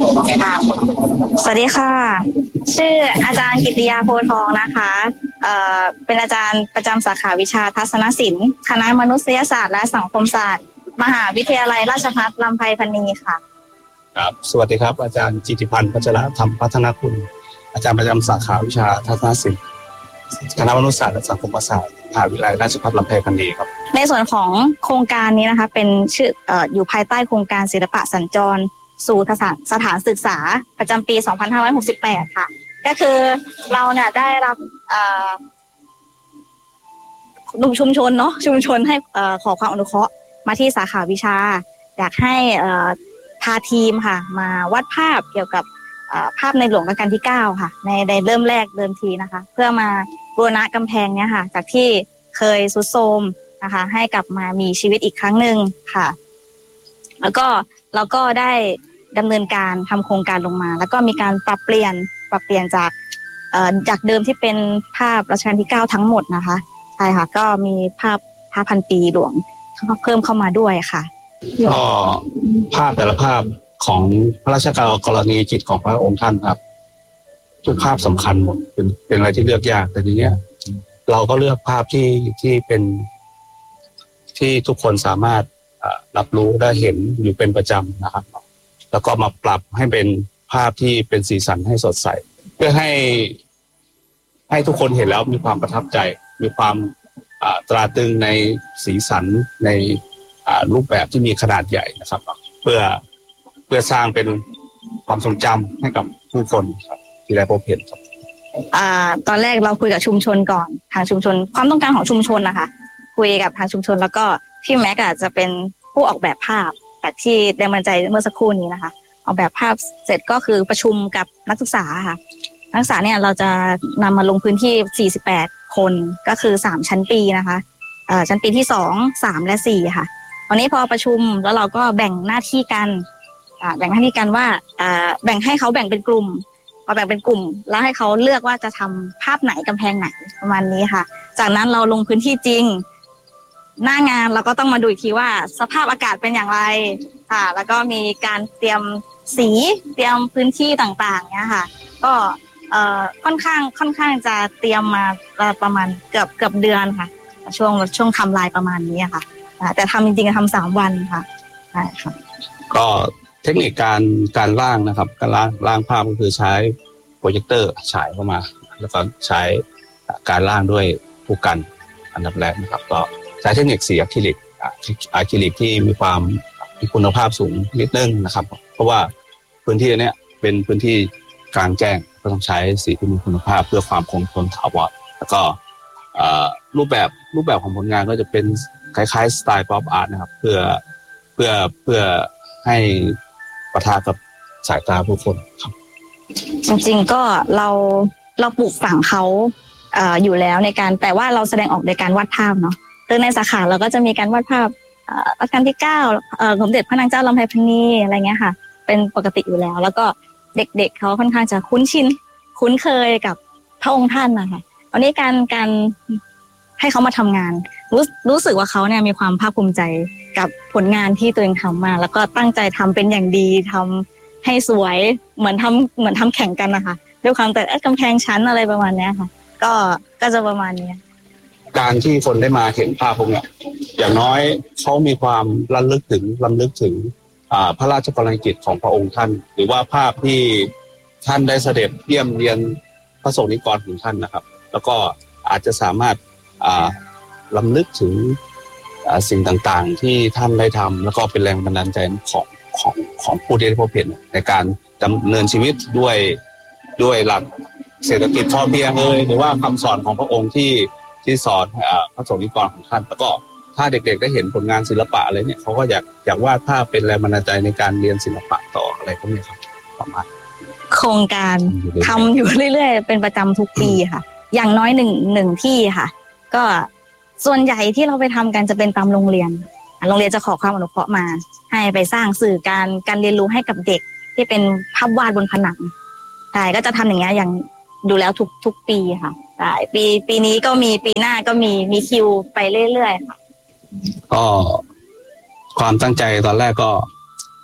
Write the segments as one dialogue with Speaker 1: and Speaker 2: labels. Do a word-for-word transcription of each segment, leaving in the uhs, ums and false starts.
Speaker 1: สวัสดีค่ะชื่ออาจารย์กิติยาโพธิ์ทองนะคะเอ่อเป็นอาจารย์ประจำสาขาวิชาทัศนศิลป์คณะมนุษยศาสตร์และสังคมศาสตร์มหาวิทยาลัยราชภัฏลำไพพรรณีค่ะ
Speaker 2: ครับสวัสดีครับอาจารย์จิติพันธ์พัชรธรรมพัฒนคุณอาจารย์ประจำสาขาวิชาทัศนศิลป์คณะมนุษยศาสตร์และสังคมศาสตร์มหาวิทยาลัยราชภัฏลำไพพรรณีครับ
Speaker 1: ในส่วนของโครงการนี้นะคะเป็นชื่อเอ่ออยู่ภายใต้โครงการศิลปะสัญจรสู่สถานสถานศึกษาประจำปี สองพันห้าร้อยหกสิบแปด ค่ะก็คือเราเนี่ยได้รับเอ่อหนุ่มชุมชนเนาะชุมชนให้เอ่อขอความอนุเคราะห์มาที่สาขาวิชาอยากให้เอ่อพาทีมค่ะมาวาดภาพเกี่ยวกับภาพในหลวงรัชกาลที่เก้าค่ะในในเริ่มแรกเดิมทีนะคะเพื่อมาบูรณะกำแพงเนี้ยค่ะจากที่เคยทรุดโทรมนะคะให้กลับมามีชีวิตอีกครั้งหนึ่งค่ะแล้วก็เราก็ได้ดำเนินการทำโครงการลงมาแล้วก็มีการปรับเปลี่ยนปรับเปลี่ยนจากเอ่อจากเดิมที่เป็นภาพรัชกาลที่เก้าทั้งหมดนะคะใช่ค่ะก็มีภาพห้าพันปีหลวงเพิ่มเข้ามาด้วยค่ะ
Speaker 2: ก็ภาพแต่ละภาพของพระราชกรณียกิจของพระองค์ท่านครับทุกภาพสำคัญหมดเป็นเป็นอะไรที่เลือกยากแต่ทีเนี้ยเราก็เลือกภาพที่ที่เป็นที่ทุกคนสามารถรับรู้ได้เห็นอยู่เป็นประจำนะครับแล้วก็มาปรับให้เป็นภาพที่เป็นสีสันให้สดใสเพื่อให้ให้ทุกคนเห็นแล้วมีความประทับใจมีความตราตรึงในสีสันในรูปแบบที่มีขนาดใหญ่นะครับเพื่อเพื่อสร้างเป็นความทรงจำให้กับผู้คนครับที่ได้พบเห็นครับ
Speaker 1: อ่าตอนแรกเราคุยกับชุมชนก่อนทางชุมชนความต้องการของชุมชนนะคะคุยกับทางชุมชนแล้วก็พี่แม็กอาจจะเป็นผู้ออกแบบภาพแบบที่แรงบันดาลใจเมื่อสักครู่นี้นะคะออกแบบภาพเสร็จก็คือประชุมกับนักศึกษาค่ะนักศึกษาเนี่ยเราจะนำมาลงพื้นที่สี่สิบแปดคนก็คือสามชั้นปีนะคะเอ่อชั้นปีที่สอง สามและสี่ค่ะตอนนี้พอประชุมแล้วเราก็แบ่งหน้าที่กันอ่าแบ่งหน้าที่กันว่าอ่าแบ่งให้เขาแบ่งเป็นกลุ่มพอแบ่งเป็นกลุ่มแล้วให้เขาเลือกว่าจะทำภาพไหนกำแพงไหนประมาณนี้ค่ะจากนั้นเราลงพื้นที่จริงหน้างานเราก็ต้องมาดูอีกทีว่าสภาพอากาศเป็นอย่างไรค่ะแล้วก็มีการเตรียมสีเตรียมพื้นที่ต่างๆเนี่ยค่ะก็เอ่อค่อนข้างค่อนข้างจะเตรียมมาประมาณเกือบเกือบเดือนค่ะช่วงช่วงทำลายประมาณนี้ค่ะแต่ทำจริงๆทำสามวันค่ะใช่ค่ะ
Speaker 2: ก็เทคนิคการการร่างนะครับการร่างร่างภาพก็คือใช้โปรเจคเตอร์ฉายเข้ามาแล้วก็ใช้การร่างด้วยผู้กันอันดับแรกนะครับก็ใช้เทคนิคสีอะคริลิกอะคริลิกที่มีความมีคุณภาพสูงนิดนึงนะครับเพราะว่าพื้นที่นี้เป็นพื้นที่กลางแจ้งก็ต้องใช้สีที่มีคุณภาพเพื่อความคงทนถาวรแล้วก็รูปแบบรูปแบบของผลงานก็จะเป็นคล้ายๆสไตล์ป๊อปอาร์ตนะครับเพื่อเพื่อเพื่อให้ปะทะกับสายตาผู้คนครับ
Speaker 1: จริงๆก็เราเราปลูกฝังเขาเอ่ออยู่แล้วในการแต่ว่าเราแสดงออกในการวาดภาพเนาะโดยในสาขาเราก็จะมีการวาดภาพเอ่อรัชกาลที่เก้าเอ่อสมเด็จพระนางเจ้าลำไพพรรณีอะไรเงี้ยค่ะเป็นปกติอยู่แล้วแล้วก็เด็กๆเขาค่อนข้างจะคุ้นชินคุ้นเคยกับพระองค์ท่านนะคะตอนนี้การการให้เขามาทำงานรู้รู้สึกว่าเขาเนี่ยมีความภาคภูมิใจกับผลงานที่ตัวเองทำมาแล้วก็ตั้งใจทำเป็นอย่างดีทำให้สวยเหมือนทำเหมือนทำแข่งกันนะคะด้วยความแต่กำแพงชั้นอะไรประมาณนี้ค่ะก็ก็จะประมาณนี้
Speaker 2: การที่คนได้มาเห็นภาพพวกนี้อย่างน้อยเขามีความระลึกถึงรำลึกถึงพระราชกรณียกิจของพระองค์ท่านหรือว่าภาพที่ท่านได้เสด็จเยี่ยมเยียนพระสงฆ์นิกรของท่านนะครับแล้วก็อาจจะสามารถรำลึกถึงสิ่งต่างๆที่ท่านได้ทำแล้วก็เป็นแรงบันดาลใจของของของผู้ที่ได้พบเห็นในการดำเนินชีวิตด้วยด้วยหลักเศรษฐกิจพอเพียงเลยหรือว่าคำสอนของพระองค์ที่ที่สอนพระสงฆ์นิกรของท่านแล้วก็ถ้าเด็กๆได้เห็นผลงานศิลปะอะไรเนี่ยเขาก็อยากอยากวาดภาพเป็นแรงบันดาลใจในการเรียนศิลปะต่ออะไรพวกนี้ครับประมาณ
Speaker 1: โครงการทำอยู่เรื่อยๆเป็นประจำทุกปีค่ะอย่างน้อยหนึ่งหนึ่งที่ค่ะก็ส่วนใหญ่ที่เราไปทำกันจะเป็นตามโรงเรียนโรงเรียนจะขอความอนุเคราะห์มาให้ไปสร้างสื่อการการเรียนรู้ให้กับเด็กที่เป็นภาพวาดบนผนังใช่ก็จะทำอย่างเงี้ยอย่างดูแล้วทุกทุกปีค่ะใช่ปีปีนี้ก็มีปีหน้าก็มีมีคิวไปเรื่อยๆค่ะ
Speaker 2: ก็ความตั้งใจตอนแรกก็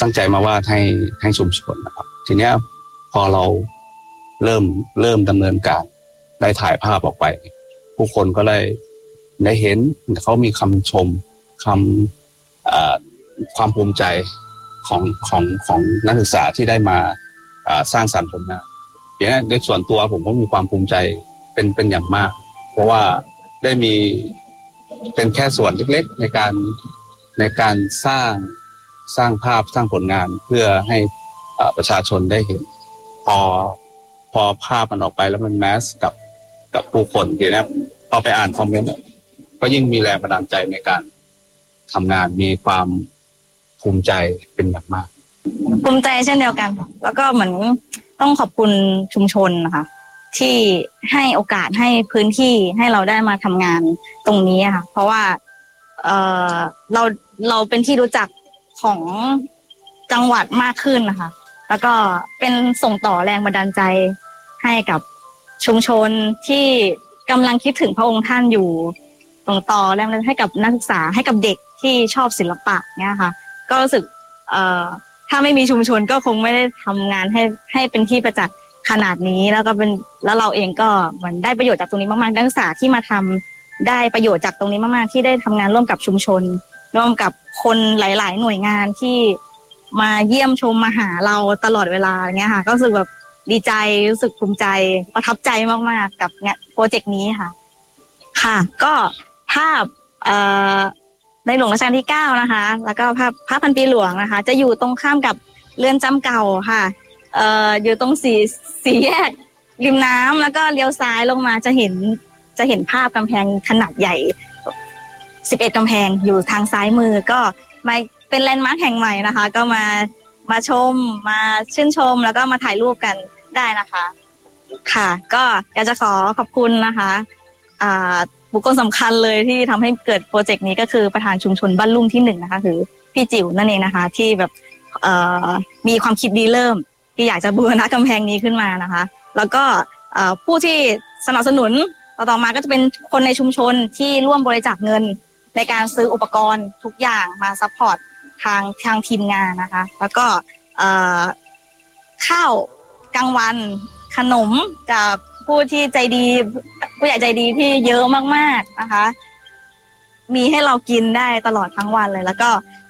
Speaker 2: ตั้งใจมาวาดให้ให้ชุมชนนะครับทีเนี้ยพอเราเริ่มเริ่มดำเนินการได้ถ่ายภาพออกไปผู้คนก็ได้ได้เห็นเขามีคำชมคำความภูมิใจของของของนักศึกษาที่ได้มาสร้างสรรค์ผลงานอย่างนี้ในส่วนตัวผมก็มีความภูมิใจเป็นเป็นอย่างมากเพราะว่าได้มีเป็นแค่ส่วนเล็กๆในการในการสร้างสร้างภาพสร้างผลงานเพื่อให้ประชาชนได้เห็นพอพอภาพมันออกไปแล้วมันแมสกับกับผู้คนทีนี้พอไปอ่านคอมเมนต์ก็ยิ่งมีแรงบันดาลใจในการทำงานมีความภูมิใจเป็นอย่างมาก
Speaker 1: ภูมิใจเช่นเดียวกันแล้วก็เหมือนต้องขอบคุณชุมชนนะคะที่ให้โอกาสให้พื้นที่ให้เราได้มาทำงานตรงนี้ค่ะเพราะว่าเออเราเราเป็นที่รู้จักของจังหวัดมากขึ้นนะคะแล้วก็เป็นส่งต่อแรงบันดาลใจให้กับชุมชนที่กำลังคิดถึงพระองค์ท่านอยู่ส่งต่อแรงบันดาลใจให้กับนักศึกษาให้กับเด็กที่ชอบศิลปะเนี่ยค่ะก็รู้สึกเอ่อถ้าไม่มีชุมชนก็คงไม่ได้ทำงานให้ให้เป็นที่ประจักษ์ขนาดนี้แล้วก็เป็นแล้วเราเองก็เหมือนได้ประโยชน์จากตรงนี้มากๆนักศึกษาที่มาทำได้ประโยชน์จากตรงนี้มากๆที่ได้ทำงานร่วมกับชุมชนร่วมกับคนหลายๆหน่วยงานที่มาเยี่ยมชมมาหาเราตลอดเวลาอย่างเงี้ยค่ะก็รู้สึกแบบดีใจรู้สึกภูมิใจประทับใจมากๆกับเนี่ยโปรเจกต์นี้ค่ะค่ะก็ภาพเอ่อในหลวงรัชกาลที่เก้านะคะแล้วก็ภาพพระพันปีหลวงนะคะจะอยู่ตรงข้ามกับเรือนจำเก่าค่ะเอ่ออยู่ตรงสี่สี่แยกริมน้ำแล้วก็เลี้ยวซ้ายลงมาจะเห็นจะเห็นภาพกำแพงขนาดใหญ่สิบเอ็ดกำแพงอยู่ทางซ้ายมือก็มาเป็นแลนด์มาร์คแห่งใหม่นะคะก็มามาชมมาชื่นชมแล้วก็มาถ่ายรูปกันได้นะคะค่ะก็อยากจะขอขอบคุณนะคะอ่าบุคคลสำคัญเลยที่ทำให้เกิดโปรเจกต์นี้ก็คือประธานชุมชนบ้านลุ่มที่หนึ่งนะคะคือพี่จิ๋วนั่นเองนะคะที่แบบเอ่อมีความคิดดีเริ่มที่อยากจะบูรณะกำแพงนี้ขึ้นมานะคะแล้วก็ผู้ที่สนับสนุนต่อมาก็จะเป็นคนในชุมชนที่ร่วมบริจาคเงินในการซื้ออุปกรณ์ทุกอย่างมาซัพพอร์ตทางทางทีมงานนะคะแล้วก็ข้าวกลางวันขนมจากผู้ที่ใจดีผู้ใหญ่ใจดีที่เยอะมากๆนะคะมีให้เรากินได้ตลอดทั้งวันเลยแล้วก็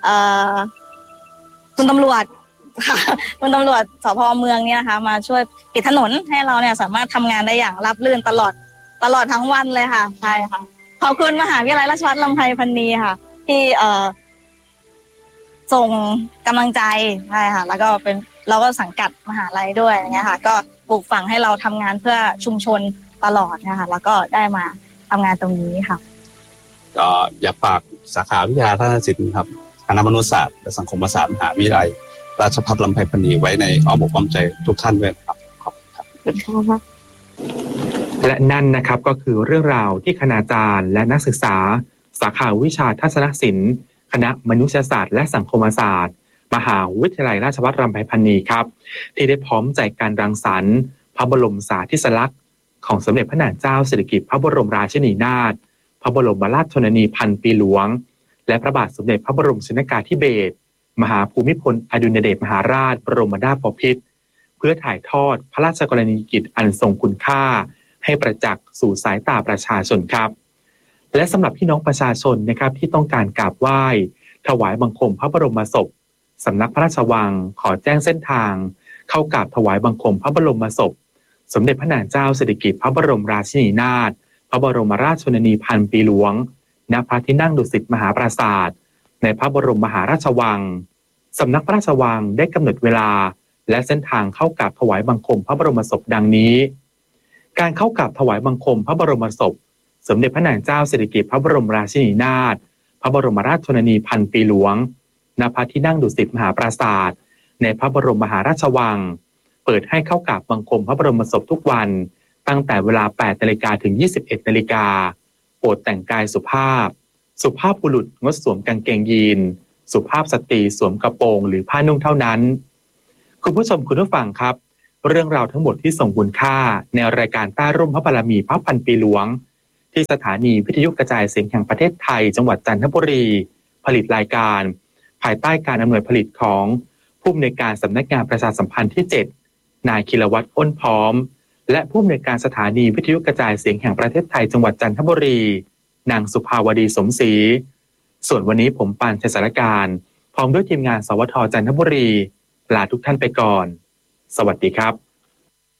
Speaker 1: คุณตำรวจค่ะคุณตำรวจสภ.เมืองเนี่ยนะคะมาช่วยปิดถนนให้เราเนี่ยสามารถทำงานได้อย่างราบรื่นตลอดตลอดทั้งวันเลยค่ะใช่ค่ะขอบคุณมหาวิทยาลัยราชภัฏลำไพพรรณีค่ะที่เอ่อส่งกำลังใจใช่ค่ะแล้วก็เป็นเราก็สังกัดมหาลัยด้วยอย่างเงี้ยค่ะก็ปลูกฝังให้เราทำงานเพื่อชุมชนตลอดนะคะแล้วก็ได้มาทำงานตรงนี้ค่ะ
Speaker 2: ก็อยากฝากสาขาวิทยาทัศนศิลป์ครับคณะมนุษยศาสตร์และสังคมศาสตร์มหาวิทยาลัยราชภัฏลำไพพรรณีไว้ในอ้อมอกอ้อมใจทุกท่านด้วยครับขอบคุณครับ
Speaker 3: และนั่นนะครับก็คือเรื่องราวที่คณาจารย์และนักศึกษาสาขาวิชาทัศนศิลป์คณะมนุษยศาสตร์และสังคมศาสตร์มหาวิทยาลัยราชภัฏลำไพพรรณีครับที่ได้พร้อมใจการรังสรรค์พระบรมสารีริสลักษณ์ของสมเด็จพระนางเจ้าสิริกิติ์พระบรมราชินีนาถพระบรมราชชนนีพันปีหลวงและพระบาทสมเด็จพระบรมชนกาธิเบศรมหาภูมิพลอดุลยเดชมหาราชบรมนาถบพิตรเพื่อถ่ายทอดพระราชกรณียกิจอันทรงคุณค่าให้ประจักษ์สู่สายตาประชาชนครับและสำหรับพี่น้องประชาชนนะครับที่ต้องการกราบไหว้ถวายบังคมพระบรมศพสำนักพระราชวังขอแจ้งเส้นทางเข้ากราบถวายบังคมพระบรมศพสมเด็จพระนางเจ้าสิริกิติ์พระบรมราชินีนาถพระบรมราชชนนีพันปีหลวงณพระที่นั่งดุสิตมหาปราสาทในพระบรมมหาราชวังสำนักพระราชวังได้กำหนดเวลาและเส้นทางเข้ากราบถวายบังคมพระบรมศพดังนี้การเข้ากราบถวายบังคมพระบรมศพสมเด็จพระนางเจ้าสิริกิติ์พระบรมราชินีนาถพระบรมราชชนนีพันปีหลวงณพระที่นั่งดุสิตมหาปราสาทในพระบรมมหาราชวังเปิดให้เข้ากราบบังคมพระบรมศพทุกวันตั้งแต่เวลา แปดนาฬิกา ถึง ยี่สิบเอ็ดนาฬิกาโปรดแต่งกายสุภาพสุภาพบุรุษงดสวมกางเกงยีนสุภาพสตรีสวมกระโปรงหรือผ้านุ่งเท่านั้นคุณผู้ชมคุณผู้ฟังครับเรื่องราวทั้งหมดที่ส่งคุณค่าในรายการใต้ร่มพระบารมีพระพันปีหลวงที่สถานีวิทยุกระจายเสียงแห่งประเทศไทยจังหวัดจันทบุรีผลิตรายการภายใต้การอำนวยผลิตของผู้อำนวยการสำนักงานประชาสัมพันธ์ที่ เจ็ด นายคิรวัตรอ้นพร้อมและผู้อำนวยการสถานีวิทยุกระจายเสียงแห่งประเทศไทยจังหวัดจันทบุรีนางสุภาวดีสมศรีส่วนวันนี้ผมปานชัยสารการพร้อมด้วยทีมงานสวทจันทบุรีลาทุกท่านไปก่อนสวัสดีครับ